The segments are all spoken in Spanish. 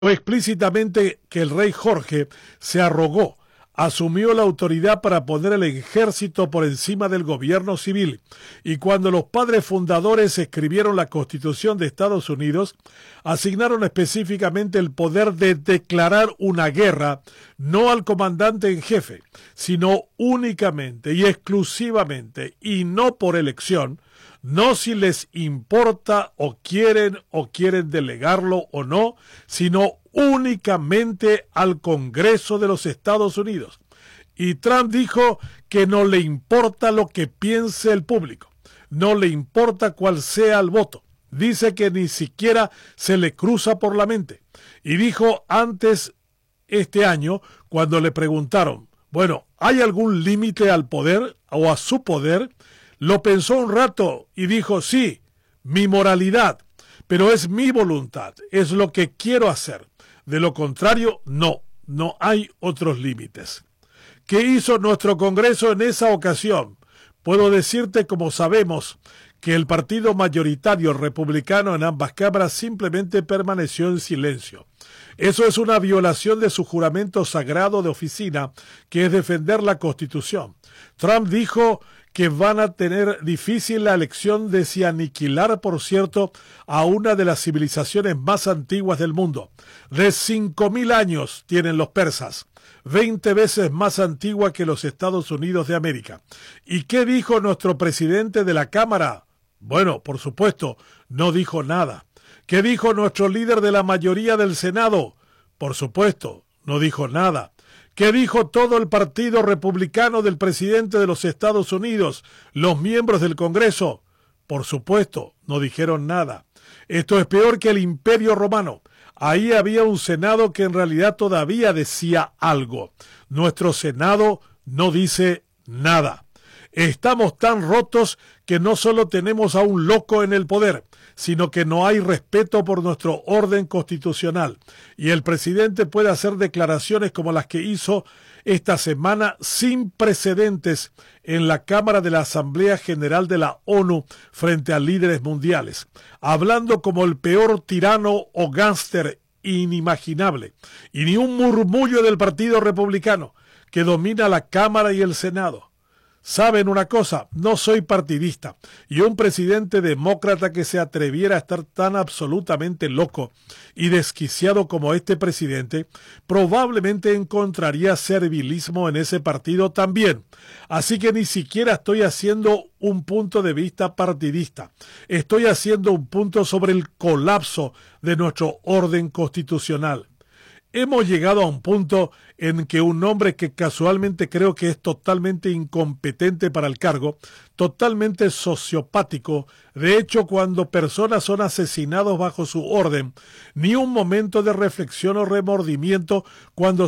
explícitamente que el rey Jorge se arrogó, asumió la autoridad para poner el ejército por encima del gobierno civil, y cuando los padres fundadores escribieron la Constitución de Estados Unidos, asignaron específicamente el poder de declarar una guerra no al comandante en jefe, sino únicamente y exclusivamente, y no por elección, no si les importa o quieren delegarlo o no, sino únicamente al Congreso de los Estados Unidos. Y Trump dijo que no le importa lo que piense el público, no le importa cuál sea el voto. Dice que ni siquiera se le cruza por la mente. Y dijo antes este año, cuando le preguntaron, bueno, ¿hay algún límite al poder o a su poder? Lo pensó un rato y dijo, sí, mi moralidad, pero es mi voluntad, es lo que quiero hacer. De lo contrario, no hay otros límites. ¿Qué hizo nuestro Congreso en esa ocasión? Puedo decirte, como sabemos, que el partido mayoritario republicano en ambas cámaras simplemente permaneció en silencio. Eso es una violación de su juramento sagrado de oficina, que es defender la Constitución. Trump dijo que van a tener difícil la elección de si aniquilar, por cierto, a una de las civilizaciones más antiguas del mundo. De 5.000 años tienen los persas, 20 veces más antigua que los Estados Unidos de América. ¿Y qué dijo nuestro presidente de la Cámara? Bueno, por supuesto, no dijo nada. ¿Qué dijo nuestro líder de la mayoría del Senado? Por supuesto, no dijo nada. ¿Qué dijo todo el partido republicano del presidente de los Estados Unidos, los miembros del Congreso? Por supuesto, no dijeron nada. Esto es peor que el Imperio Romano. Ahí había un Senado que en realidad todavía decía algo. Nuestro Senado no dice nada. Estamos tan rotos que no solo tenemos a un loco en el poder, sino que no hay respeto por nuestro orden constitucional. Y el presidente puede hacer declaraciones como las que hizo esta semana sin precedentes en la Cámara de la Asamblea General de la ONU frente a líderes mundiales, hablando como el peor tirano o gánster inimaginable, y ni un murmullo del Partido Republicano, que domina la Cámara y el Senado. ¿Saben una cosa? No soy partidista, y un presidente demócrata que se atreviera a estar tan absolutamente loco y desquiciado como este presidente probablemente encontraría servilismo en ese partido también. Así que ni siquiera estoy haciendo un punto de vista partidista. Estoy haciendo un punto sobre el colapso de nuestro orden constitucional. Hemos llegado a un punto en que un hombre que casualmente creo que es totalmente incompetente para el cargo, totalmente sociopático, de hecho cuando personas son asesinados bajo su orden, ni un momento de reflexión o remordimiento cuando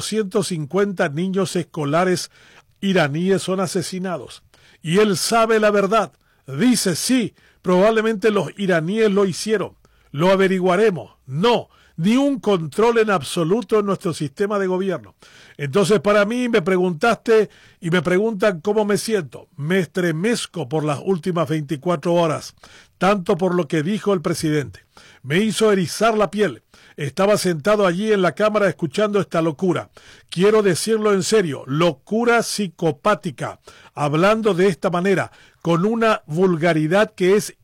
150 niños escolares iraníes son asesinados. Y él sabe la verdad, dice sí, probablemente los iraníes lo hicieron, lo averiguaremos, no, ni un control en absoluto en nuestro sistema de gobierno. Entonces para mí me preguntaste y me preguntan cómo me siento. Me estremezco por las últimas 24 horas, tanto por lo que dijo el presidente. Me hizo erizar la piel. Estaba sentado allí en la cámara escuchando esta locura. Quiero decirlo en serio, locura psicopática, hablando de esta manera, con una vulgaridad que es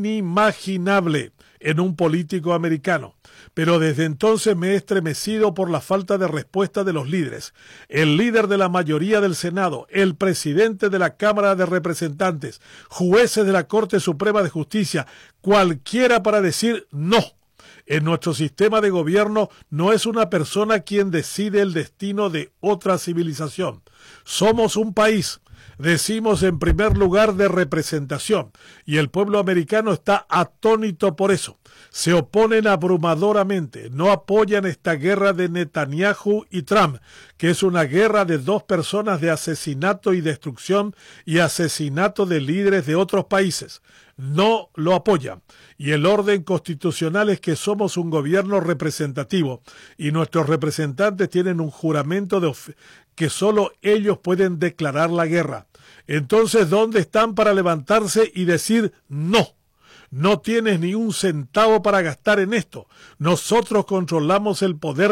inimaginable en un político americano. Pero desde entonces me he estremecido por la falta de respuesta de los líderes. El líder de la mayoría del Senado, el presidente de la Cámara de Representantes, jueces de la Corte Suprema de Justicia, cualquiera para decir no. En nuestro sistema de gobierno no es una persona quien decide el destino de otra civilización. Somos un país. Decimos en primer lugar de representación, y el pueblo americano está atónito por eso. Se oponen abrumadoramente, no apoyan esta guerra de Netanyahu y Trump, que es una guerra de dos personas de asesinato y destrucción y asesinato de líderes de otros países. No lo apoyan. Y el orden constitucional es que somos un gobierno representativo y nuestros representantes tienen un juramento que solo ellos pueden declarar la guerra. Entonces, ¿dónde están para levantarse y decir no? no tienes ni un centavo para gastar en esto. Nosotros controlamos el poder